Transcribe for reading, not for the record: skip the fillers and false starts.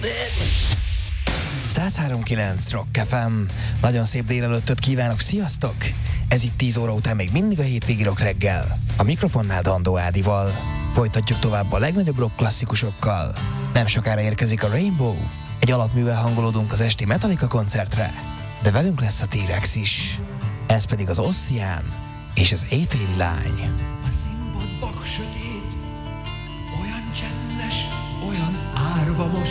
103.9 Rock FM. Nagyon szép délelőttöt kívánok, sziasztok! Ez itt 10 óra után még mindig a hétvégi rock reggel. A mikrofonnál Dandó Ádival. Folytatjuk tovább a legnagyobb rock klasszikusokkal. Nem sokára érkezik a Rainbow. Egy alapművel hangolódunk az esti Metallica koncertre. De velünk lesz a T-Rex is. Ez pedig az Ossian és az éjféli lány. A színpad vak sötét, olyan csendes, olyan árva most.